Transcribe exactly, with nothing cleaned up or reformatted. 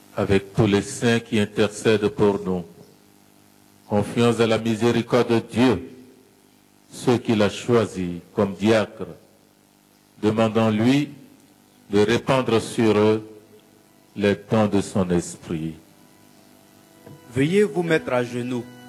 avec tous les saints qui intercèdent pour nous. Confions à la miséricorde de Dieu ceux qu'il a choisis comme diacres. Demandons-lui de répandre sur eux les dons de son esprit. Veuillez vous mettre à genoux.